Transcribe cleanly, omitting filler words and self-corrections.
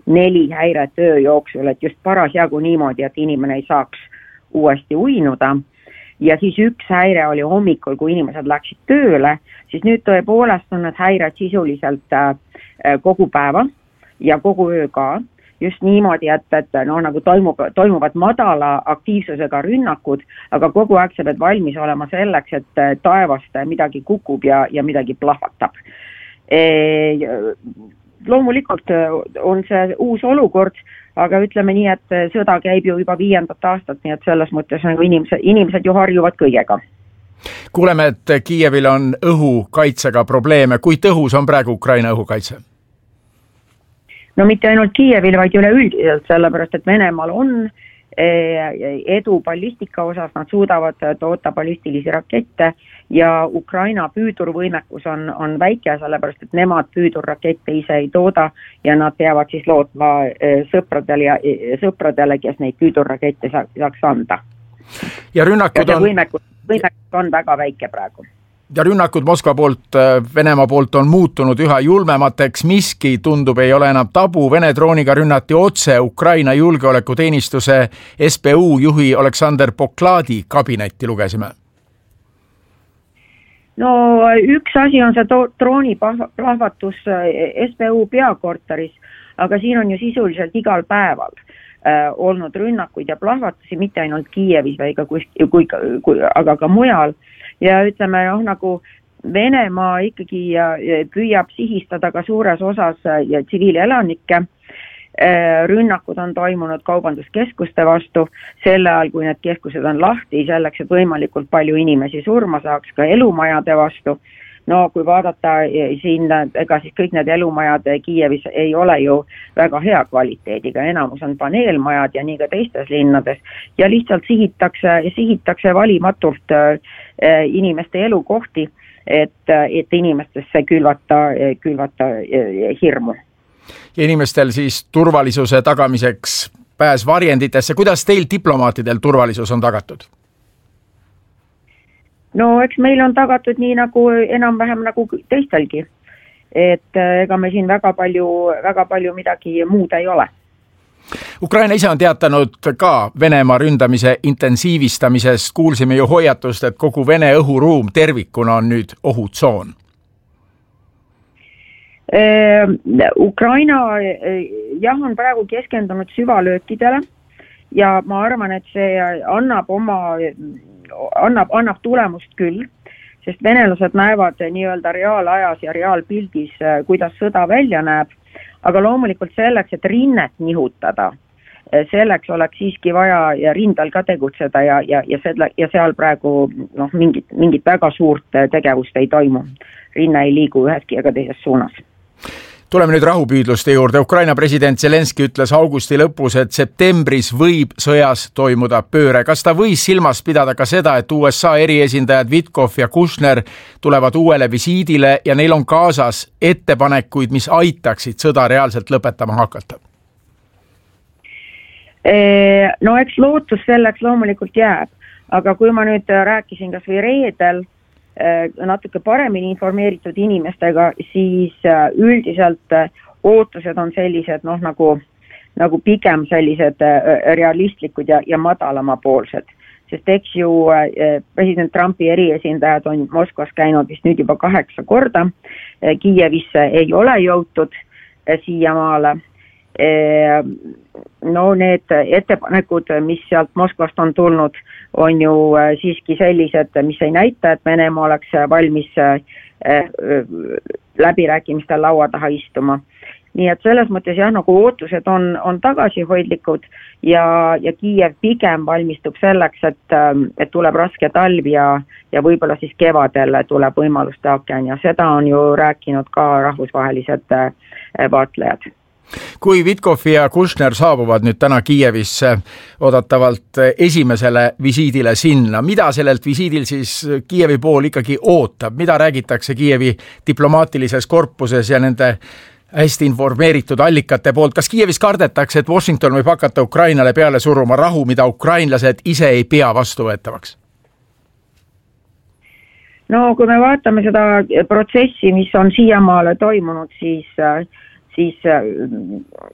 4 häiret öö jooksul, et just parasjagu niimoodi, et inimene ei saaks uuesti uinuda. Ja siis üks häire oli hommikul, kui inimesed läksid tööle, siis nüüd tõepoolest on need häired sisuliselt kogu päeva ja kogu öö ka. Just niimoodi, et nagu toimuvad madala aktiivsusega rünnakud, aga kogu aeg sa pead valmis olema selleks, et taevast midagi kukub ja midagi plahvatab. Loomulikult on see uus olukord, aga ütleme nii, et sõda käib ju juba 5. aastat, nii et selles mõttes nagu inimesed ju harjuvad kõigega. Kuuleme, et Kiievil on õhukaitsega probleeme. Kui tõhus on praegu Ukraina õhukaitse? No mitte ainult Kiievil, vaid üleüldiselt, sellepärast et Venemaal on edu ballistika osas, nad suudavad toota ballistilisi rakette ja Ukraina püüdurvõimekus on väike, sellepärast et nemad püüdurrakette ise ei tooda ja nad peavad siis lootma sõpradele, kes neid püüdurrakette saaks anda. Ja võimekus on väga väike praegu. Ja rünnakud Moskva poolt, Venemaa poolt on muutunud üha julmemateks. Miski tundub ei ole enam tabu. Vene drooniga rünnati otse Ukraina julgeolekuteenistuse SBU juhi Oleksandr Pokladi kabinetti, lugesime. No üks asi on see drooniplahvatus SBU peakorteris, aga siin on ju sisuliselt igal päeval olnud rünnakuid ja plahvatusi, mitte ainult Kiievis, aga ka mujal. Ja ütleme, nagu Venemaa ikkagi püüab sihistada ka suures osas tsiviilelanikke. Rünnakud on toimunud kaubanduskeskuste vastu, selle ajal, kui need keskused on lahti, selleks, et võimalikult palju inimesi surma saaks, ka elumajade vastu. No kui vaadata siin, ega siis kõik need elumajad Kiievis ei ole ju väga hea kvaliteediga, enamus on paneelmajad ja nii ka teistes linnades ja lihtsalt sihitakse valimatult inimeste elukohti, et inimestesse külvata hirmu. Ja inimestel siis turvalisuse tagamiseks pääs varjenditesse. Kuidas teil diplomaatidel turvalisus on tagatud? No eks meil on tagatud nii nagu enam-vähem nagu teistelgi, et ega me siin väga palju midagi muud ei ole. Ukraina ise on teatanud ka Venemaa ründamise intensiivistamisest. Kuulsime ju hoiatust, et kogu Vene õhuruum tervikuna on nüüd ohutsoon. Ukraina on praegu keskendunud süvalöökidele ja ma arvan, et see annab tulemust küll, sest venelased näevad nii-öelda reaalajas ja reaalpildis, kuidas sõda välja näeb, aga loomulikult selleks, et rinnet nihutada, selleks oleks siiski vaja rindal ka tegutseda ja seal praegu mingit väga suurt tegevust ei toimu. Rinne ei liigu üheski ega teises suunas. Tuleme nüüd rahupüüdluste juurde. Ukraina president Zelenski ütles augusti lõpus, et septembris võib sõjas toimuda pööre. Kas ta võis silmas pidada ka seda, et USA eriesindajad Vitkov ja Kushner tulevad uuele visiidile ja neil on kaasas ettepanekuid, mis aitaksid sõda reaalselt lõpetama hakata? No eks lootus selleks loomulikult jääb, aga kui ma nüüd rääkisin kas või reedel natuke paremini informeeritud inimestega, siis üldiselt ootused on sellised, nagu pigem sellised realistlikud ja madalamapoolsed. Sest eks ju president Trumpi eriesindajad on Moskvas käinud vist nüüd juba 8 korda. Kiievisse ei ole jõutud siiamaale. No need ettepanekud, mis sealt Moskvast on tulnud, on ju siiski sellised, mis ei näita, et Venemaa oleks valmis läbirääkimistel laua taha istuma. Nii et selles mõttes nagu ootused on tagasihoidlikud ja Kiiev pigem valmistub selleks, et tuleb raske talv ja võib-olla siis kevadel tuleb võimaluste aken ja seda on ju rääkinud ka rahvusvahelised vaatlejad. Kui Vitkov ja Kushner saabuvad nüüd täna Kiievisse oodatavalt esimesele visiidile sinna, mida sellelt visiidil siis Kiievi pool ikkagi ootab? Mida räägitakse Kiievi diplomaatilises korpuses ja nende hästi informeeritud allikate poolt? Kas Kiievis kardetakse, et Washington võib hakata Ukrainale peale suruma rahu, mida ukrainlased ise ei pea vastuvõetavaks? No kui me vaatame seda protsessi, mis on siiamaale toimunud, siis